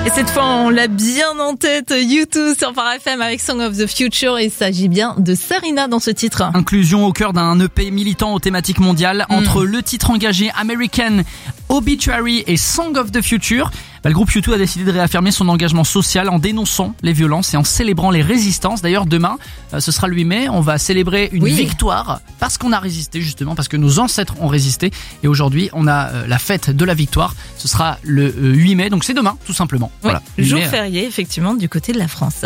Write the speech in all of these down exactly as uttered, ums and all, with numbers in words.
Et cette fois, on l'a bien en tête, U deux sur Phare F M avec Song of the Future. Il s'agit bien de Sarina dans ce titre. Inclusion au cœur d'un E P militant aux thématiques mondiales. Mm. Entre le titre engagé American Obituary et Song of the Future, bah, le groupe U deux a décidé de réaffirmer son engagement social en dénonçant les violences et en célébrant les résistances. D'ailleurs, demain, euh, ce sera le huit mai, on va célébrer une oui. victoire parce qu'on a résisté, justement, parce que nos ancêtres ont résisté. Et aujourd'hui, on a euh, la fête de la victoire. Ce sera le euh, huit mai, donc c'est demain, tout simplement. Oui, voilà. jour mai, férié, effectivement, du côté de la France.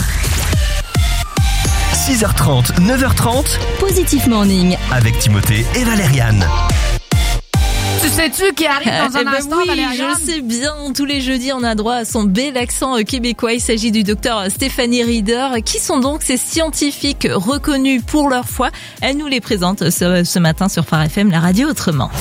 six heures trente, neuf heures trente, Positif Morning avec Timothée et Valériane. Tu sais-tu qui arrive dans un eh ben instant, oui, Valériane ? Je le sais bien, tous les jeudis on a droit à son bel accent québécois. Il s'agit du docteur Stéphanie Rieder. Qui sont donc ces scientifiques reconnus pour leur foi ? Elle nous les présente ce, ce matin sur Phare F M, la radio autrement.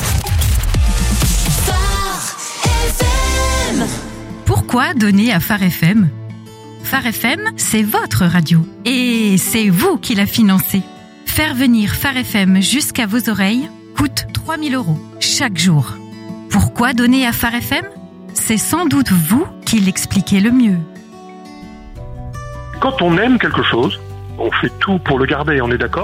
Pourquoi donner à Phare F M ? Phare F M, c'est votre radio. Et c'est vous qui la financez. Faire venir Phare F M jusqu'à vos oreilles coûte trois mille euros chaque jour. Pourquoi donner à Phare F M ? C'est sans doute vous qui l'expliquez le mieux. Quand on aime quelque chose, on fait tout pour le garder, on est d'accord ?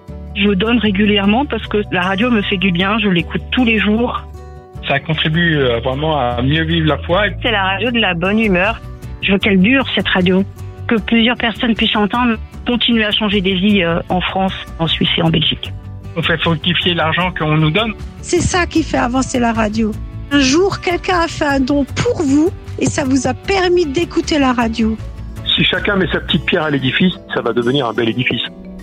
Je donne régulièrement parce que la radio me fait du bien, je l'écoute tous les jours. Ça contribue vraiment à mieux vivre la foi. C'est la radio de la bonne humeur. Je veux qu'elle dure, cette radio. Que plusieurs personnes puissent entendre, continuer à changer des vies en France, en Suisse et en Belgique. On fait fructifier l'argent qu'on nous donne. C'est ça qui fait avancer la radio. Un jour, quelqu'un a fait un don pour vous et ça vous a permis d'écouter la radio. Si chacun met sa petite pierre à l'édifice, ça va devenir un bel édifice.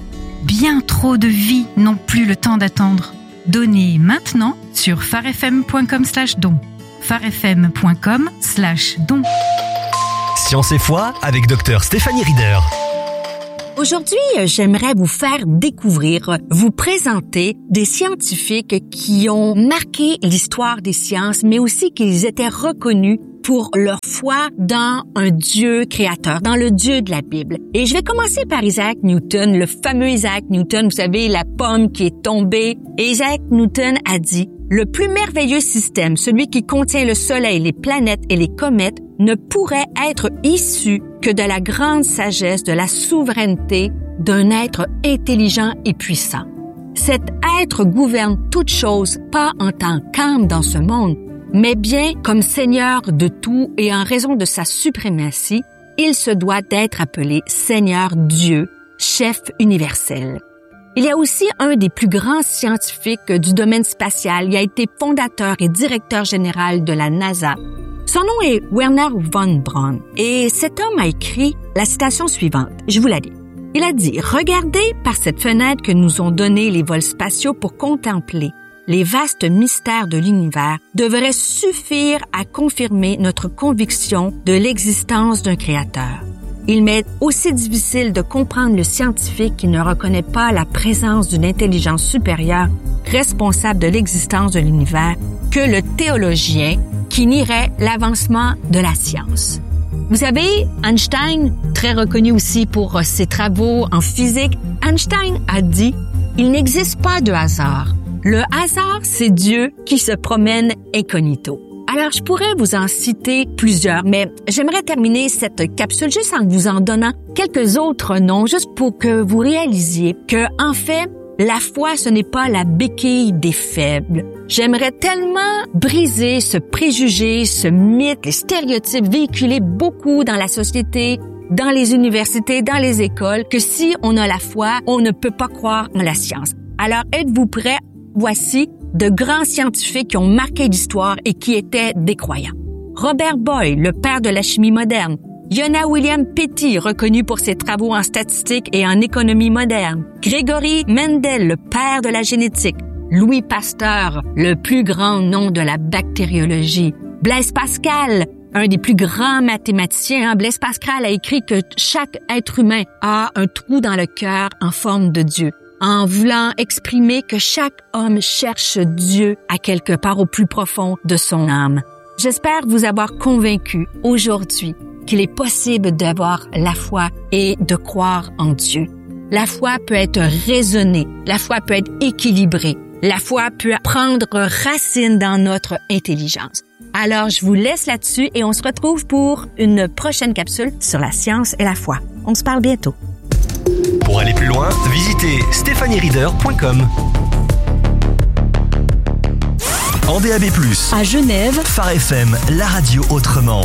Bien trop de vies n'ont plus le temps d'attendre. Donnez maintenant sur pharefm point com slash don. pharefm point com slash don. Science et foi avec docteur Stéphanie Rieder. Aujourd'hui, j'aimerais vous faire découvrir, vous présenter des scientifiques qui ont marqué l'histoire des sciences, mais aussi qu'ils étaient reconnus pour leur foi dans un Dieu créateur, dans le Dieu de la Bible. Et je vais commencer par Isaac Newton, le fameux Isaac Newton, vous savez, la pomme qui est tombée. Et Isaac Newton a dit, le plus merveilleux système, celui qui contient le soleil, les planètes et les comètes, ne pourrait être issu que de la grande sagesse, de la souveraineté d'un être intelligent et puissant. Cet être gouverne toutes choses, pas en tant qu'âme dans ce monde, mais bien comme Seigneur de tout, et en raison de sa suprématie, il se doit d'être appelé Seigneur Dieu, chef universel. Il y a aussi un des plus grands scientifiques du domaine spatial. Il a été fondateur et directeur général de la NASA. Son nom est Wernher von Braun. Et cet homme a écrit la citation suivante. Je vous la lis. Il a dit « Regardez par cette fenêtre que nous ont donné les vols spatiaux pour contempler les vastes mystères de l'univers devrait suffire à confirmer notre conviction de l'existence d'un créateur. Il m'est aussi difficile de comprendre le scientifique qui ne reconnaît pas la présence d'une intelligence supérieure responsable de l'existence de l'univers que le théologien qui nierait l'avancement de la science. » Vous savez, Einstein, très reconnu aussi pour ses travaux en physique, Einstein a dit « Il n'existe pas de hasard. Le hasard, c'est Dieu qui se promène incognito. » Alors, je pourrais vous en citer plusieurs, mais j'aimerais terminer cette capsule juste en vous en donnant quelques autres noms, juste pour que vous réalisiez que, en fait, la foi, ce n'est pas la béquille des faibles. J'aimerais tellement briser ce préjugé, ce mythe, les stéréotypes véhiculés beaucoup dans la société, dans les universités, dans les écoles, que si on a la foi, on ne peut pas croire en la science. Alors, êtes-vous prêts? Voici de grands scientifiques qui ont marqué l'histoire et qui étaient des croyants. Robert Boyle, le père de la chimie moderne. Yonah William Petty, reconnu pour ses travaux en statistique et en économie moderne. Gregory Mendel, le père de la génétique. Louis Pasteur, le plus grand nom de la bactériologie. Blaise Pascal, un des plus grands mathématiciens. Blaise Pascal a écrit que chaque être humain a un trou dans le cœur en forme de Dieu, en voulant exprimer que chaque homme cherche Dieu à quelque part au plus profond de son âme. J'espère vous avoir convaincu aujourd'hui qu'il est possible d'avoir la foi et de croire en Dieu. La foi peut être raisonnée, la foi peut être équilibrée. La foi peut prendre racine dans notre intelligence. Alors, je vous laisse là-dessus et on se retrouve pour une prochaine capsule sur la science et la foi. On se parle bientôt. Pour aller plus loin, visitez stephanie reader point com. En D A B plus, À Genève, Phare F M, la radio autrement.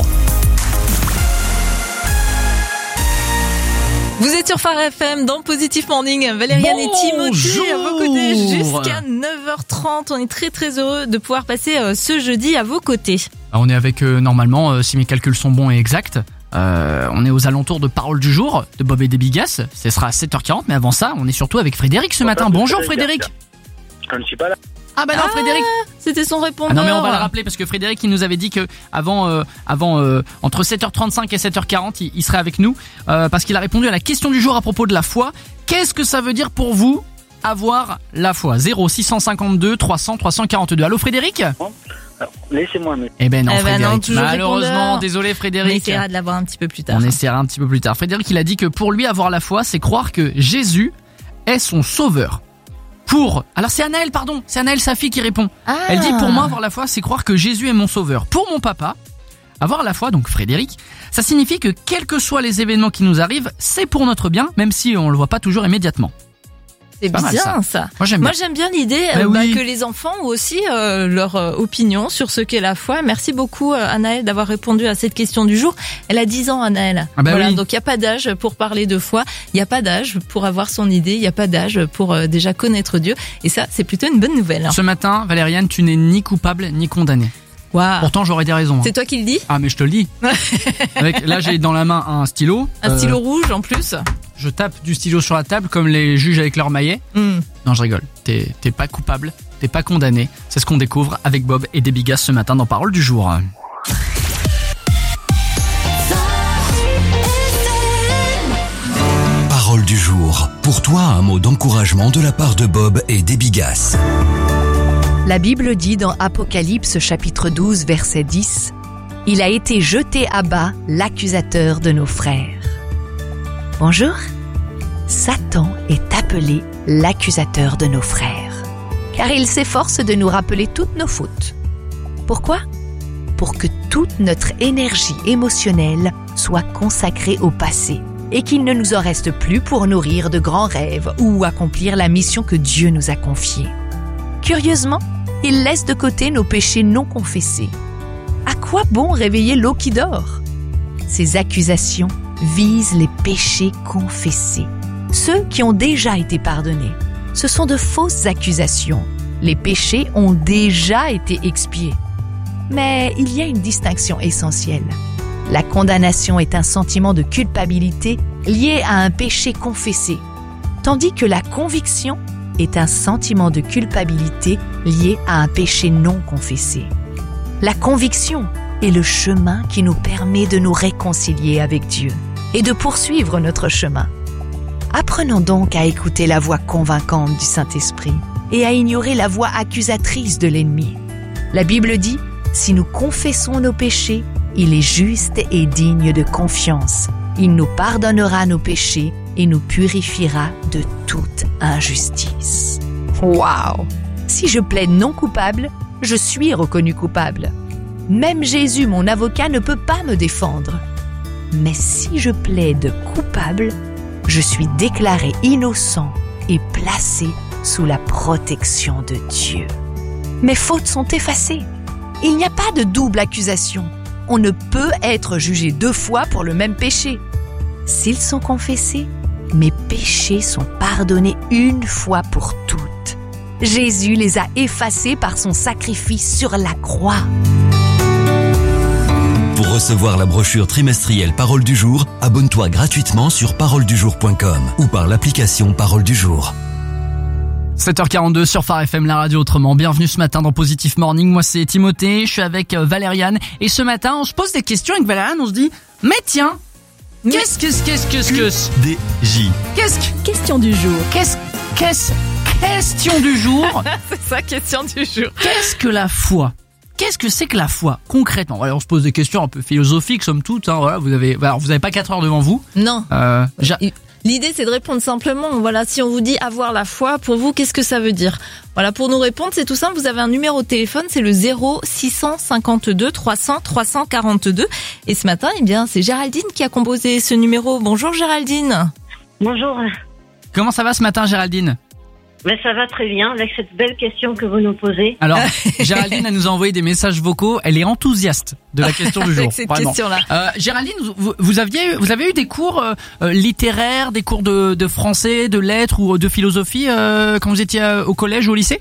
Vous êtes sur Phare F M dans Positive Morning. Valériane et Timothée à vos côtés jusqu'à neuf heures trente. On est très très heureux de pouvoir passer euh, ce jeudi à vos côtés. Ah, on est avec euh, normalement, euh, si mes calculs sont bons et exacts, euh, on est aux alentours de Parole du jour de Bob et des Bigas. Ce sera à sept heures quarante, mais avant ça, on est surtout avec Frédéric ce matin. Bonjour Frédéric. Je ne suis pas là. Ah bah non Ah, Frédéric. C'était son répondeur. Ah non mais on va le rappeler parce que Frédéric il nous avait dit que avant euh, avant euh, entre sept heures trente-cinq et sept heures quarante il, il serait avec nous euh, parce qu'il a répondu à la question du jour à propos de la foi. Qu'est-ce que ça veut dire pour vous avoir la foi? Zéro six cent cinquante-deux trois cents trois cent quarante-deux. Allô Frédéric? Alors, laissez-moi, mais... Eh ben non Eh ben non, Frédéric. toujours Malheureusement, répondeur. désolé On Frédéric. essaiera de l'avoir un petit peu plus tard. On essaiera un petit peu plus tard. Frédéric il a dit que pour lui avoir la foi c'est croire que Jésus est son sauveur. Pour, alors c'est Anaël, pardon, c'est Anaël, sa fille qui répond. Ah. Elle dit pour moi avoir la foi c'est croire que Jésus est mon sauveur. Pour mon papa, avoir la foi, donc Frédéric, ça signifie que quels que soient les événements qui nous arrivent, c'est pour notre bien, même si on le voit pas toujours immédiatement. C'est pas mal, bien ça. ça. Moi j'aime bien. Moi j'aime bien l'idée Bah euh, bah, oui. que les enfants ont aussi euh, leur euh, opinion sur ce qu'est la foi. Merci beaucoup euh, Anaëlle d'avoir répondu à cette question du jour. Elle a dix ans Anaëlle. Ah bah voilà, oui. donc il n'y a pas d'âge pour parler de foi, il n'y a pas d'âge pour avoir son idée, il n'y a pas d'âge pour euh, déjà connaître Dieu. Et ça c'est plutôt une bonne nouvelle. Ce matin, Valériane, tu n'es ni coupable ni condamnée. Waouh. Pourtant j'aurais des raisons. hein. C'est toi qui le dis? Ah mais je te le dis. Avec, là j'ai dans la main un stylo. Un Euh, stylo rouge en plus. Je tape du stylo sur la table comme les juges avec leur maillet. Hmm. Non, je rigole. T'es, t'es pas coupable, t'es pas condamné. C'est ce qu'on découvre avec Bob et des Bigas ce matin dans Parole du jour. Parole du jour. Pour toi, un mot d'encouragement de la part de Bob et des Bigas. la Bible dit dans Apocalypse chapitre douze verset dix, « Il a été jeté à bas l'accusateur de nos frères. » Bonjour, Satan est appelé l'accusateur de nos frères, car il s'efforce de nous rappeler toutes nos fautes. Pourquoi ? Pour que toute notre énergie émotionnelle soit consacrée au passé et qu'il ne nous en reste plus pour nourrir de grands rêves ou accomplir la mission que Dieu nous a confiée. Curieusement, il laisse de côté nos péchés non confessés. À quoi bon réveiller l'eau qui dort ? Ces accusations visent les péchés confessés, ceux qui ont déjà été pardonnés. Ce sont de fausses accusations. Les péchés ont déjà été expiés. Mais il y a une distinction essentielle. La condamnation est un sentiment de culpabilité lié à un péché confessé, tandis que la conviction est un sentiment de culpabilité lié à un péché non confessé. La conviction est le chemin qui nous permet de nous réconcilier avec Dieu et de poursuivre notre chemin. Apprenons donc à écouter la voix convaincante du Saint-Esprit et à ignorer la voix accusatrice de l'ennemi. La Bible dit « Si nous confessons nos péchés, il est juste et digne de confiance. Il nous pardonnera nos péchés et nous purifiera de toute injustice. » Waouh! Si je plaide non coupable, je suis reconnu coupable. Même Jésus, mon avocat, ne peut pas me défendre. Mais si je plaide coupable, je suis déclaré innocent et placé sous la protection de Dieu. Mes fautes sont effacées. Il n'y a pas de double accusation. On ne peut être jugé deux fois pour le même péché. S'ils sont confessés, mes péchés sont pardonnés une fois pour toutes. Jésus les a effacés par son sacrifice sur la croix. Pour recevoir la brochure trimestrielle Parole du jour, abonne-toi gratuitement sur parole du jour point com ou par l'application Parole du jour. sept heures quarante-deux sur Phare F M, la radio autrement. Bienvenue ce matin dans Positive Morning. Moi c'est Timothée, je suis avec Valériane. Et ce matin, on se pose des questions avec Valériane. On se dit, mais tiens, qu'est-ce que, qu'est-ce que, qu'est-ce que, D J. qu'est-ce que, Question du jour. qu'est-ce, qu'est-ce, question du jour. C'est ça, question du jour. Qu'est-ce que la foi? Qu'est-ce que c'est que la foi, concrètement? Alors, on se pose des questions un peu philosophiques, somme toute, hein, voilà, vous avez, alors, vous avez pas quatre heures devant vous. Non. Euh, j'a- Il L'idée, c'est de répondre simplement. Voilà, si on vous dit avoir la foi, pour vous, qu'est-ce que ça veut dire? Voilà, pour nous répondre, c'est tout simple. Vous avez un numéro de téléphone, c'est le zéro six cent cinquante-deux trois cents trois cent quarante-deux. Et ce matin, eh bien, c'est Géraldine qui a composé ce numéro. Bonjour Géraldine. Bonjour. Comment ça va ce matin, Géraldine? Mais ça va très bien avec cette belle question que vous nous posez. Alors, Géraldine, elle nous a envoyé des messages vocaux. Elle est enthousiaste de la question du jour. Avec cette vraiment. question-là. Euh, Géraldine, vous, vous aviez, vous avez eu des cours euh, littéraires, des cours de, de français, de lettres ou de philosophie euh, quand vous étiez au collège ou au lycée?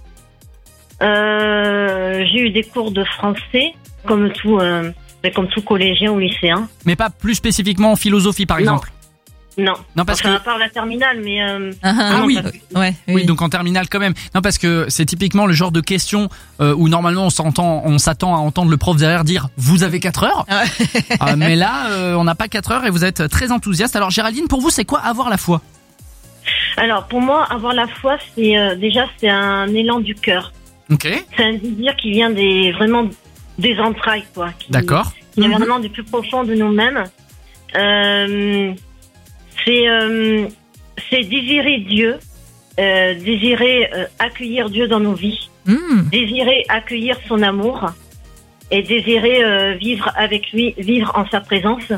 euh, J'ai eu des cours de français, comme tout, euh, comme tout collégien ou lycéen. Mais pas plus spécifiquement en philosophie, par exemple? Non. Non, parce enfin, que... à part la terminale, mais... Euh, Ah, ah, Ah oui. Ouais, oui. Oui, donc en terminale quand même. Non, parce que c'est typiquement le genre de question euh, où normalement on s'entend, on s'attend à entendre le prof derrière dire « vous avez quatre heures ». Euh, mais là, euh, on n'a pas quatre heures et vous êtes très enthousiaste. Alors Géraldine, pour vous, c'est quoi avoir la foi? Alors, pour moi, avoir la foi, c'est euh, déjà, c'est un élan du cœur. Ok. C'est un désir qui vient des vraiment des entrailles, quoi. Qui, D'accord. Qui vient Mhm. vraiment du plus profond de nous-mêmes. Euh, c'est euh, c'est désirer Dieu, euh, désirer euh, accueillir Dieu dans nos vies, Mmh. désirer accueillir son amour et désirer euh, vivre avec lui, vivre en sa présence.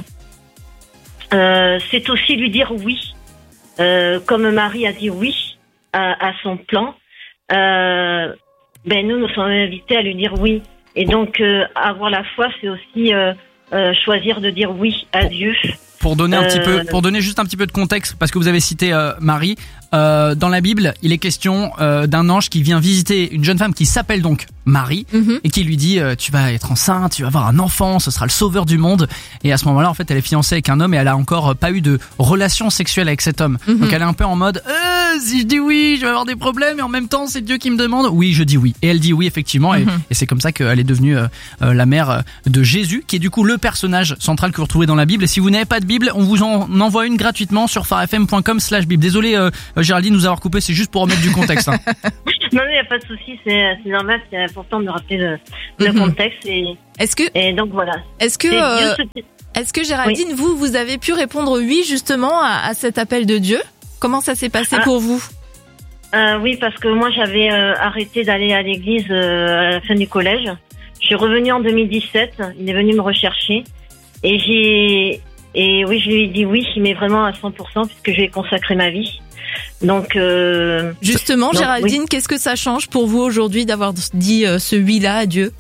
Euh, c'est aussi lui dire oui, euh, comme Marie a dit oui à, à son plan. Euh, ben nous, nous sommes invités à lui dire oui. Et donc, euh, avoir la foi, c'est aussi euh, euh, choisir de dire oui à Dieu. Pour donner un Euh, petit peu, pour donner juste un petit peu de contexte, parce que vous avez cité euh, Marie, euh, dans la Bible, il est question euh, d'un ange qui vient visiter une jeune femme qui s'appelle donc Marie Mhm. et qui lui dit euh, tu vas être enceinte, tu vas avoir un enfant, ce sera le sauveur du monde. Et à ce moment-là, en fait, elle est fiancée avec un homme et elle a encore pas eu de relation sexuelle avec cet homme. Mhm. Donc elle est un peu en mode euh, si je dis oui, je vais avoir des problèmes et en même temps c'est Dieu qui me demande. Oui, je dis oui. Et elle dit oui effectivement et, Mhm. et c'est comme ça qu'elle est devenue euh, euh, la mère euh, de Jésus, qui est du coup le personnage central que vous retrouvez dans la Bible. Et si vous n'avez pas de Bible, on vous en envoie une gratuitement sur farfm point com slash bible. Désolé euh, Géraldine de nous avoir coupé, c'est juste pour remettre du contexte. Hein. Non, il n'y a pas de souci, c'est, c'est normal, c'est important de rappeler le, le Mhm. contexte. Et, Est-ce que, et donc voilà. est-ce que, Et euh, Dieu se- est-ce que Géraldine, vous, vous avez pu répondre oui justement à, à cet appel de Dieu? Comment ça s'est passé Ah. pour vous? Euh, oui, parce que moi j'avais euh, arrêté d'aller à l'église euh, à la fin du collège. Je suis revenue en deux mille dix-sept. Il est venu me rechercher et j'ai et oui, je lui ai dit oui, mais vraiment à cent pour cent puisque je lui ai consacré ma vie. Donc euh, Justement, donc, Géraldine, qu'est-ce que ça change pour vous aujourd'hui d'avoir dit euh, ce oui-là à Dieu?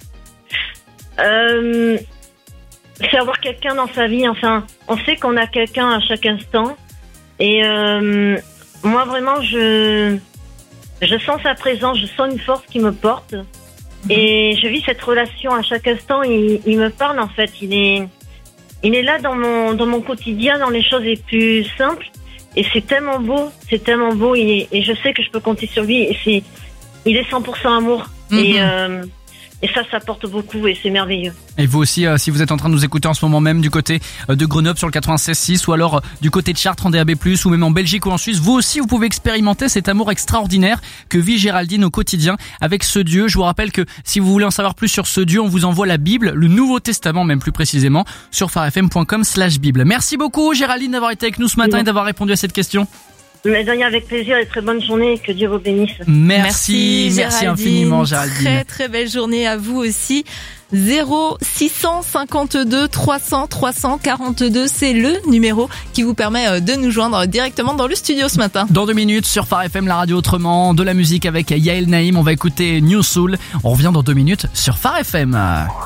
Euh, c'est avoir quelqu'un dans sa vie. Enfin, on sait qu'on a quelqu'un à chaque instant. Et euh, moi, vraiment, je je sens sa présence, je sens une force qui me porte. Et je vis cette relation à chaque instant. Il, il me parle en fait. Il est il est là dans mon dans mon quotidien, dans les choses les plus simples. Et c'est tellement beau, c'est tellement beau. Et, et je sais que je peux compter sur lui. Et c'est il est cent pour cent amour. Mhm. Et euh, Et ça, ça porte beaucoup et c'est merveilleux. Et vous aussi, euh, si vous êtes en train de nous écouter en ce moment même du côté euh, de Grenoble sur le quatre-vingt-seize six ou alors euh, du côté de Chartres en D A B plus, ou même en Belgique ou en Suisse, vous aussi vous pouvez expérimenter cet amour extraordinaire que vit Géraldine au quotidien avec ce Dieu. Je vous rappelle que si vous voulez en savoir plus sur ce Dieu, on vous envoie la Bible, le Nouveau Testament même plus précisément, sur farfm point com slash bible. Merci beaucoup Géraldine d'avoir été avec nous ce matin et d'avoir répondu à cette question. Mais d'ailleurs, avec plaisir et très bonne journée, que Dieu vous bénisse. Merci, merci, Géraldine. infiniment Géraldine. Très très belle journée à vous aussi. zéro six cent cinquante-deux trois cents trois cent quarante-deux, c'est le numéro qui vous permet de nous joindre directement dans le studio ce matin. Dans deux minutes sur Phare F M, la radio autrement, de la musique avec Yael Naïm, on va écouter New Soul. On revient dans deux minutes sur Phare F M.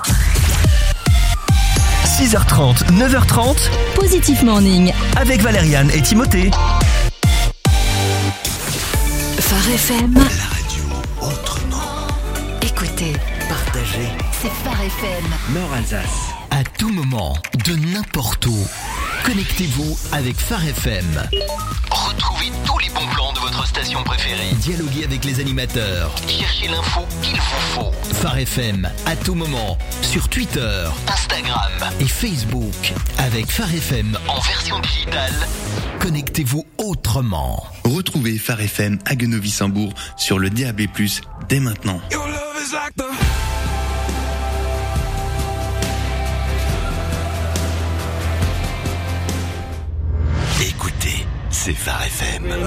six heures trente, neuf heures trente, Positif Morning avec Valériane et Timothée. Phare F M. La radio autrement. Écoutez, Partagez. c'est Phare F M. Nord Alsace. À tout moment, de n'importe où. Connectez-vous avec Phare F M. Retrouvez tous les bons plans de votre station préférée. Dialoguez avec les animateurs. Cherchez l'info qu'il vous faut. Phare F M, à tout moment, sur Twitter, Instagram et Facebook. Avec Phare F M en version digitale, connectez-vous autrement. Retrouvez Phare F M à Guenov-Wissembourg sur le D A B plus, dès maintenant. Écoutez c'est Phare F M.